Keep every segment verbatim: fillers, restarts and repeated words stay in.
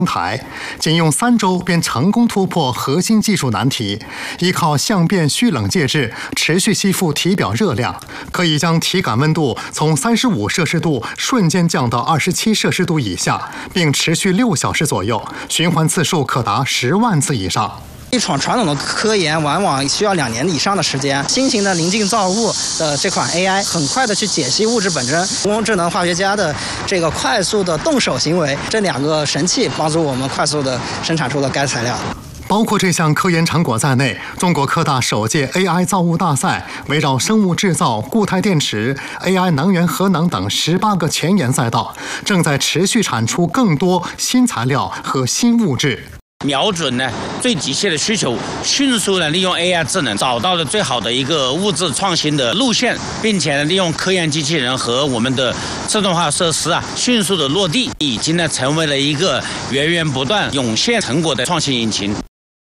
台，仅用三周便成功突破核心技术难题，依靠相变蓄冷介质持续吸附体表热量，可以将体感温度从三十五摄氏度瞬间降到二十七摄氏度以下，并持续六小时左右，循环次数可达十万次以上。 一场传统的科研往往需要两年以上的时间，新型的临近造物的这款 A I 很快的去解析物质本真，人工智能化学家的这个快速的动手行为，这两个神器帮助我们快速的生产出了该材料。 包括这项科研成果在内，中国科大首届 A I 造物大赛围绕生物制造、固态电池、A I 能源核能等十八个前沿赛道，正在持续产出更多新材料和新物质。 瞄准呢最急切的需求，迅速的利用 A I 智能找到了最好的一个物质创新的路线，并且呢利用科研机器人和我们的自动化设施啊，迅速的落地，已经呢成为了一个源源不断涌现成果的创新引擎。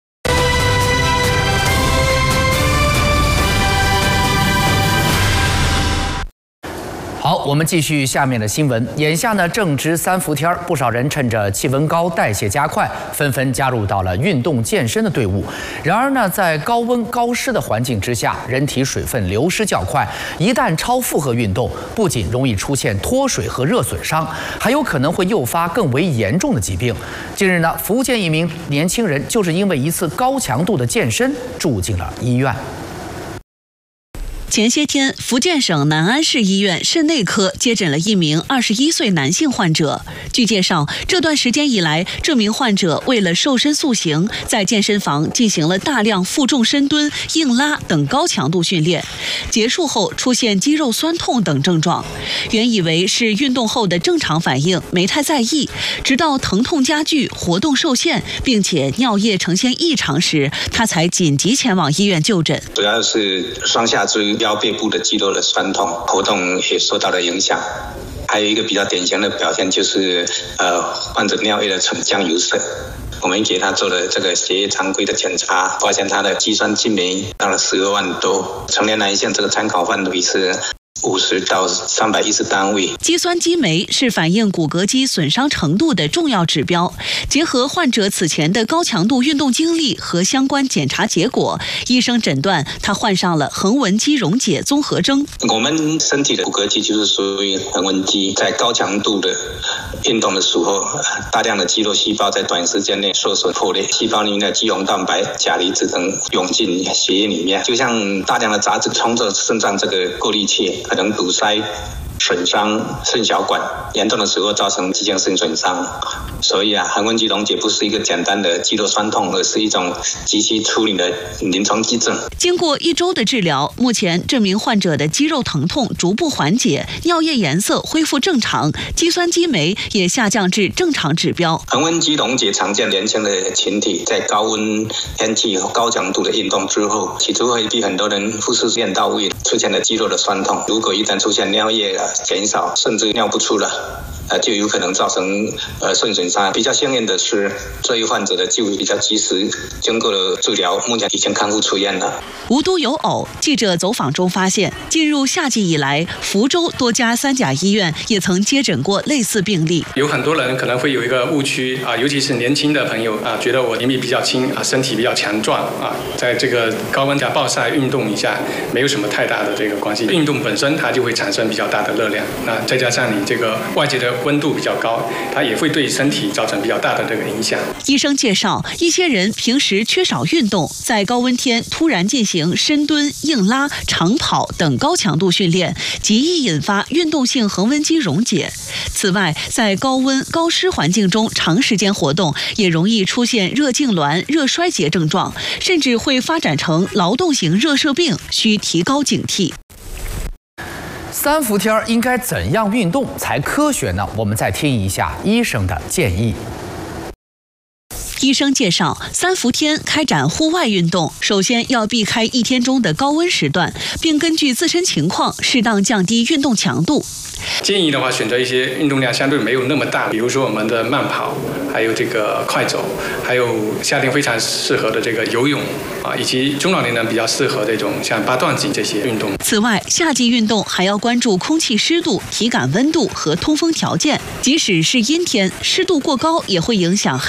好，我们继续下面的新闻。眼下呢，正值三伏天，不少人趁着气温高、代谢加快，纷纷加入到了运动健身的队伍。然而呢，在高温高湿的环境之下，人体水分流失较快，一旦超负荷运动，不仅容易出现脱水和热损伤，还有可能会诱发更为严重的疾病。近日呢，福建一名年轻人就是因为一次高强度的健身住进了医院。 前些天，福建省南安市医院肾内科接诊了一名二十一岁男性患者。据介绍，这段时间以来，这名患者为了瘦身塑形，在健身房进行了大量负重深蹲、硬拉等高强度训练。结束后出现肌肉酸痛等症状，原以为是运动后的正常反应，没太在意。直到疼痛加剧、活动受限，并且尿液呈现异常时，他才紧急前往医院就诊。 主要是双下肢、腰背部的肌肉的酸痛，活动也受到了影响。还有一个比较典型的表现就是，呃，患者尿液的呈酱油色。我们给他做了这个血液常规的检查，发现他的肌酸激酶到了十二万多，成年男性这个参考范围是五十到三百一十单位。 肌酸激酶是反映骨骼肌损伤程度的重要指标。结合患者此前的高强度运动经历和相关检查结果，医生诊断他患上了横纹肌溶解综合征。 我们身体的骨骼肌就是属于横纹肌，在高强度的运动的时候，大量的肌肉细胞在短时间内受损破裂，细胞里面的肌溶蛋白、钾离子等涌进血液里面，就像大量的杂质冲着肾脏这个过滤器，可能堵塞、损伤肾小管，严重的时候造成急性肾损伤。所以啊，横纹肌溶解不是一个简单的肌肉酸痛，而是一种急需处理的临床急症。 经过一周的治疗，目前这名患者的肌肉疼痛逐步缓解，尿液颜色恢复正常，肌酸激酶也下降至正常指标。 横纹肌溶解常见年轻的群体在高温天气和高强度的运动之后，起初会比很多人不是练到位，出现了肌肉的酸痛。如果一旦出现尿液减少，甚至尿不出了，呃，就有可能造成呃肾损伤。比较幸运的是，这一患者的救比较及时，经过了治疗，目前已经康复出院了。 无独有偶，记者走访中发现，进入夏季以来，福州多家三甲医院也曾接诊过类似病例。 有很多人可能会有一个误区啊，尤其是年轻的朋友啊，觉得我年纪比较轻啊，身体比较强壮啊，在这个高温下暴晒运动一下，没有什么太大的这个关系。运动本身它就会产生比较大的热量，那再加上你这个外界的温度比较高，它也会对身体造成比较大的这个影响。 医生介绍，一些人平时缺少运动，在高温天突然进行深蹲、硬拉、长跑等高强度训练，极易引发运动性横纹肌溶解。此外，在高温高湿环境中长时间活动，也容易出现热痉挛、热衰竭症状，甚至会发展成劳动型热射病，需提高警惕。 三伏天应该怎样运动才科学呢？我们再听一下医生的建议。 医生介绍，三伏天开展户外运动，首先要避开一天中的高温时段，并根据自身情况适当降低运动强度。 建议的话，选择一些运动量相对没有那么大，比如说我们的慢跑，还有这个快走，还有夏天非常适合的这个游泳啊，以及中老年人比较适合这种像八段锦这些运动。 此外，夏季运动还要关注空气湿度、体感温度和通风条件。即使是阴天，湿度过高也会影响